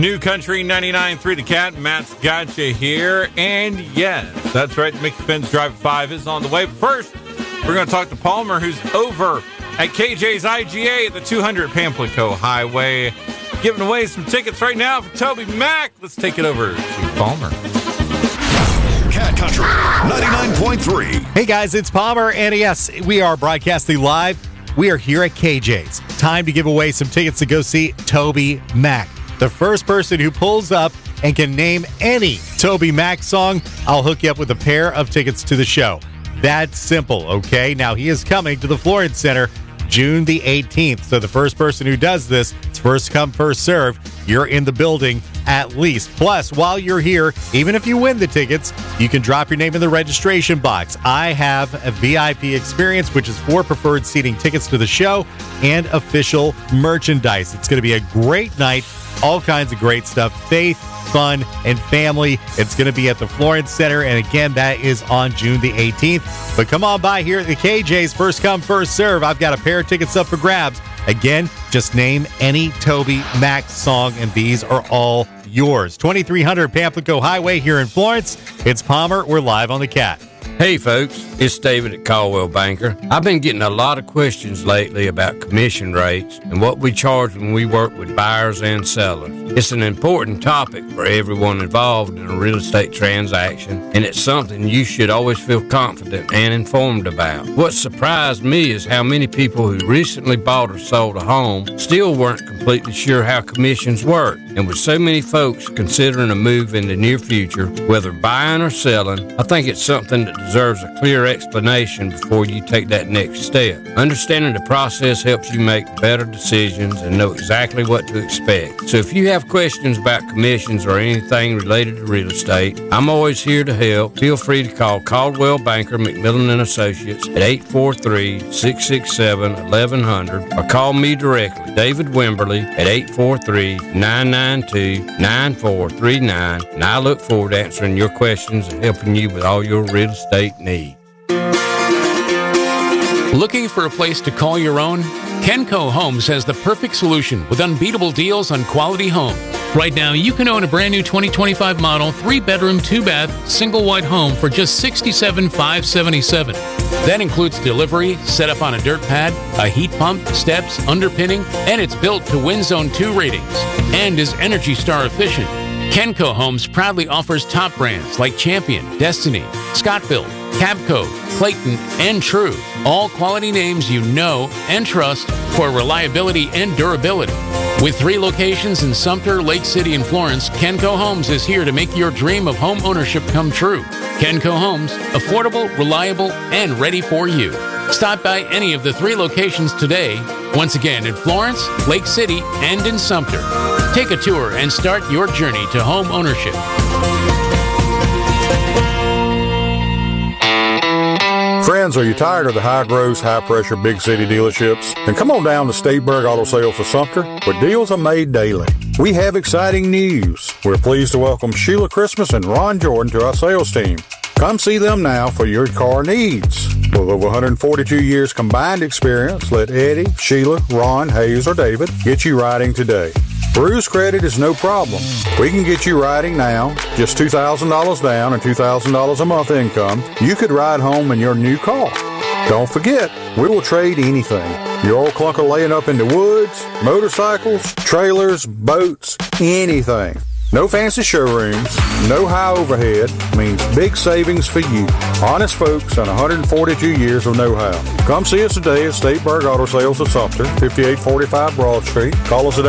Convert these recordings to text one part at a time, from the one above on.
New Country 99.3 The Cat. Matt's got you here. And yes, that's right. Mickey Finn's Drive 5 is on the way. But first, we're going to talk to Palmer, who's over at KJ's IGA at the 200 Pamplico Highway, giving away some tickets right now for Toby Mac. Let's take it over to Palmer. Cat Country 99.3. Hey guys, it's Palmer, and yes, we are broadcasting live. We are here at KJ's. Time to give away some tickets to go see Toby Mac. The first person who pulls up and can name any Toby Mac song, I'll hook you up with a pair of tickets to the show. That's simple, okay? Now, he is coming to the Florence Center June the 18th. So the first person who does this, it's first come, first serve. You're in the building at least. Plus, while you're here, even if you win the tickets, you can drop your name in the registration box. I have a VIP experience, which is 4 preferred seating tickets to the show and official merchandise. It's going to be a great night. All kinds of great stuff. Faith, fun, and family. It's going to be at the Florence Center, and again, that is on June the 18th. But come on by here at the KJ's. First come, first serve. I've got a pair of tickets up for grabs. Again, just name any Toby Mac song, and these are all yours. 2300 Pamplico Highway here in Florence. It's Palmer. We're live on the Cat. Hey folks, it's David at Caldwell Banker. I've been getting a lot of questions lately about commission rates and what we charge when we work with buyers and sellers. It's an important topic for everyone involved in a real estate transaction, and it's something you should always feel confident and informed about. What surprised me is how many people who recently bought or sold a home still weren't completely sure how commissions work. And with so many folks considering a move in the near future, whether buying or selling, I think it's something that deserves a clear explanation before you take that next step. Understanding the process helps you make better decisions and know exactly what to expect. So if you have questions about commissions or anything related to real estate, I'm always here to help. Feel free to call Caldwell Banker McMillan & Associates at 843-667-1100 or call me directly, David Wimberly, at 843-992-9439, and I look forward to answering your questions and helping you with all your real estate needs. Looking for a place to call your own? Kenco Homes has the perfect solution with unbeatable deals on quality homes. Right now, you can own a brand new 2025 model, 3-bedroom, 2-bath, single-wide home for just $67,577. That includes delivery, set up on a dirt pad, a heat pump, steps, underpinning, and it's built to Wind Zone 2 ratings and is Energy Star efficient. Kenco Homes proudly offers top brands like Champion, Destiny, Scottville, Cabco, Clayton, and True. All quality names you know and trust for reliability and durability. With 3 locations in Sumter, Lake City, and Florence, Kenco Homes is here to make your dream of home ownership come true. Kenco Homes, affordable, reliable, and ready for you. Stop by any of the 3 locations today. Once again, in Florence, Lake City, and in Sumter. Take a tour and start your journey to home ownership. Friends, are you tired of the high-gross, high-pressure, big-city dealerships? Then come on down to Stateburg Auto Sales of Sumter, where deals are made daily. We have exciting news. We're pleased to welcome Sheila Christmas and Ron Jordan to our sales team. Come see them now for your car needs. With over 142 years combined experience, let Eddie, Sheila, Ron, Hayes, or David get you riding today. Bruce credit is no problem. We can get you riding now, just $2,000 down and $2,000 a month income. You could ride home in your new car. Don't forget, we will trade anything. Your old clunker laying up in the woods, motorcycles, trailers, boats, anything. No fancy showrooms, no high overhead means big savings for you. Honest folks and 142 years of know-how. Come see us today at Stateburg Auto Sales of Sumter, 5845 Broad Street. Call us at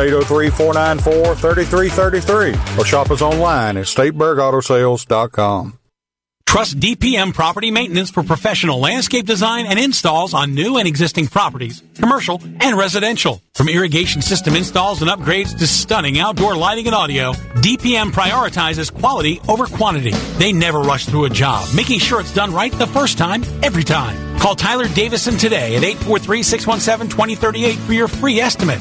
803-494-3333 or shop us online at StateburgAutoSales.com. Trust DPM Property Maintenance for professional landscape design and installs on new and existing properties, commercial and residential. From irrigation system installs and upgrades to stunning outdoor lighting and audio, DPM prioritizes quality over quantity. They never rush through a job, making sure it's done right the first time, every time. Call Tyler Davison today at 843-617-2038 for your free estimate.